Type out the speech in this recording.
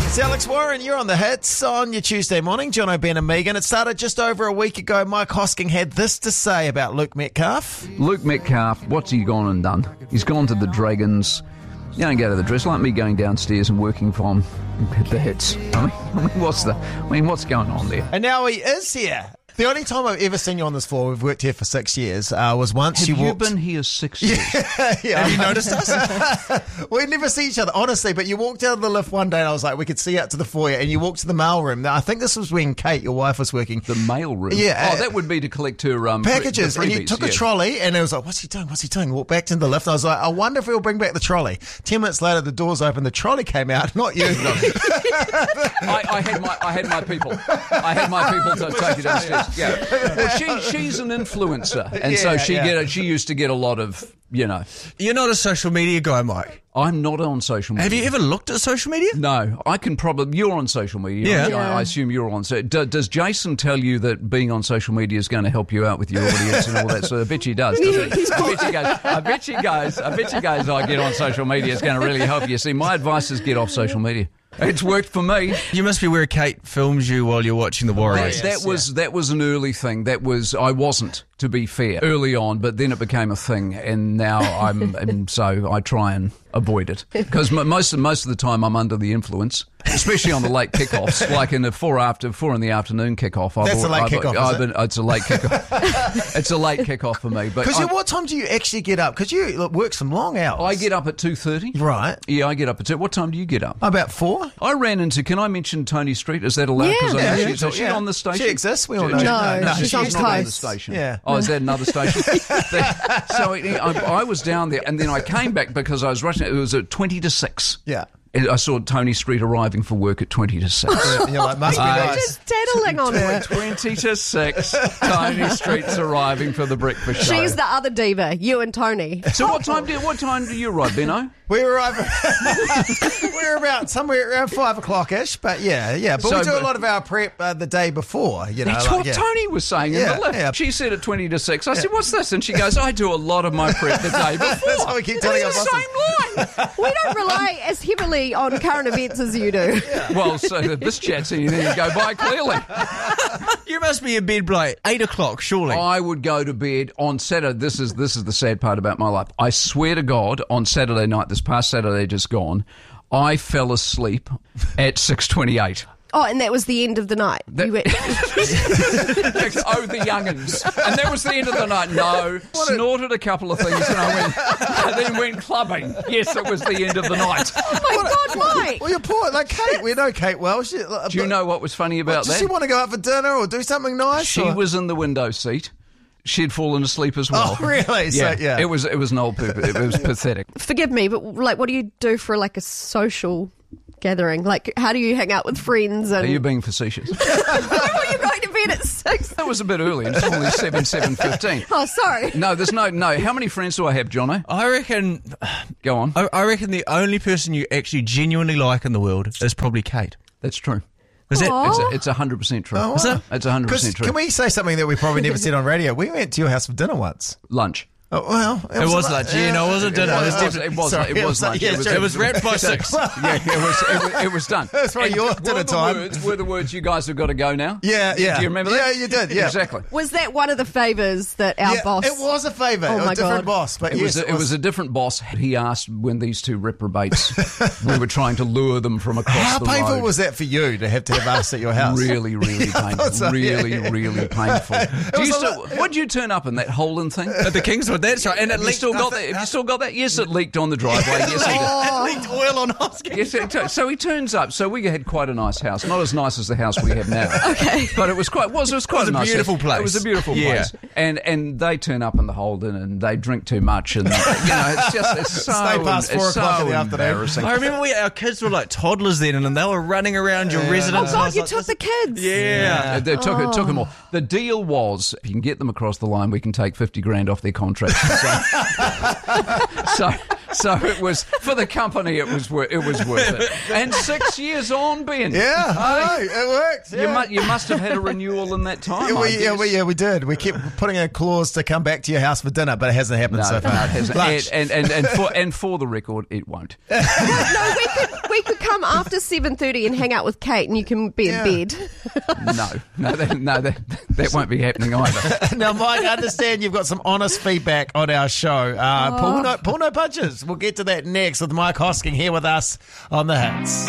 It's Alex Warren, you're on the hits on your Tuesday morning. John O'Ben and Megan. It started just over a week ago. Mike Hosking had this to say about Luke Metcalf. Luke Metcalf, what's he gone and done? He's gone to the Dragons. You don't go to the dress like me going downstairs and working from the hits. What's going on there? And now he is here. The only time I've ever seen you on this floor, we've worked here for 6 years, was once Have you you walked... been here 6 years? Yeah. Have you noticed us? We never see each other, honestly, but you walked out of the lift one day and I was like, we could see out to the foyer, and you walked to the mail room. Now, I think this was when Kate, your wife, was working. The mail room? Yeah. Oh, that would be to collect her packages. the And you took a trolley, and it was like, what's he doing? Walked back to the lift. I was like, I wonder if he'll bring back the trolley. 10 minutes later, the doors opened, the trolley came out, not you. I had my people. I had my people to take it downstairs. Yeah. Well, she's an influencer, and so she used to get a lot of, you know. You're not a social media guy, Mike. I'm not on social media. Have you ever looked at social media? No, I can probably. You're on social media. Yeah. I assume you're on. So, does Jason tell you that being on social media is going to help you out with your audience and all that? So I bet he does. Doesn't he? I bet you guys. I get on social media. It's going to really help you. See, my advice is get off social media. It's worked for me. You must be where Kate films you while you're watching the Warriors. That was an early thing. I wasn't, to be fair, early on, but then it became a thing, and now and so I try and avoid it because most of the time I'm under the influence, especially on the late kickoffs, like in the 4 in the afternoon kickoff. That's a late kickoff, is it? It's a late kickoff. It's a late kickoff for me. Because what time do you actually get up? Because you work some long hours. I get up at 2:30. Right. Yeah, I get up at 2. What time do you get up? About 4. I ran into. Can I mention Tony Street? Is that allowed? Yeah. Is she on the station? She exists. We all know. No, she's not on the station. Yeah. Oh, is that another station? So I was down there, and then I came back because I was rushing. It was at 20-6. Yeah. I saw Tony Street arriving for work at 20-6. And you're like, must be nice. Just daddling on her. 20-6. Tony Street's arriving for the breakfast show. She's the other diva, you and Tony. So what time do you arrive, Benno? We arrive. We're about somewhere around 5 o'clock-ish, but yeah. But we do a lot of our prep the day before. You know, That's what Tony was saying in the lift. Yeah. She said at 20-6. I said, "What's this?" And she goes, "I do a lot of my prep the day before." That's how we keep telling our It's the bosses. same line. We don't rely as heavily on current events as you do. Well, so this chat's going to go by clearly. You must be in bed by like 8 o'clock, surely. I would go to bed on Saturday. This is the sad part about my life. I swear to God, on Saturday night, this past Saturday just gone, I fell asleep at 6:28. Oh, and that was the end of the night. You went- The young'uns. And that was the end of the night. No, snorted a couple of things and then went clubbing. Yes, it was the end of the night. Oh my God, Mike! Well, you're poor. Like Kate, we know Kate well. Do Do you know what was funny about Does that? she want to go out for dinner or do something nice? She was in the window seat. She'd fallen asleep as well. Oh, really? Yeah. So, yeah. It was an old poop. It was pathetic. Forgive me, but like, what do you do for like a social gathering? Like, how do you hang out with friends? And Are you being facetious? Why are you going to bed at 6? That was a bit early. It's only 7:15. Oh, sorry. No, there's no. How many friends do I have, Jono? I reckon. Go on. I reckon the only person you actually genuinely like in the world is probably Kate. That's true. Is that? Aw. It's 100% true. Oh, Is it? It's 100% true. Can we say something that we probably never said on radio? We went to your house for dinner once. Lunch. Oh, well, It was lunch. Yeah, no, it wasn't dinner. It was definitely. It was lunch. Yeah, It was wrapped by 6. Yeah, it was done. That's right, your dinner time. Were the words you guys have got to go now? Yeah. Do you remember that? Yeah, you did, yeah. Exactly. Was that one of the favours that our boss... It was a favour. Oh, it was my a different God. boss. But It was a different boss. He asked when these two reprobates, we were trying to lure them from across How the road. painful was that for you to have us at your house? Really, really painful. so, really, yeah. really painful. Would you turn up in that Holden thing? At the Kingswood, that's right. And it leaked. Still got that? Have you still got that? Yes, it leaked on the driveway. Yes, it did. Leaked oil on Oscar. Yes, so he turns up. So we had quite a nice house, not as nice as the house we have now. Okay, but it was quite. It was quite a nice beautiful house. place. It was a beautiful place. And they turn up in the Holden and they drink too much and it's so Stay past 4 o'clock in the afternoon. embarrassing. I remember our kids were like toddlers then, and they were running around your residence. Oh, and I God, was you like, took the kids. Yeah. It took them all. The deal was, if you can get them across the line, we can take 50 grand off their contract. So it was for the company. It was worth it. And 6 years on, Ben. Yeah, I know. It worked. Yeah. You must have had a renewal in that time. We did. We kept putting a clause to come back to your house for dinner, but it hasn't happened so far. No, it hasn't. Lunch. And for the record, it won't. No, we could come come after 7:30 and hang out with Kate, and you can be in bed. That won't be happening either. Now, Mike, I understand you've got some honest feedback on our show. Pull no punches. We'll get to that next with Mike Hosking here with us on The Hits.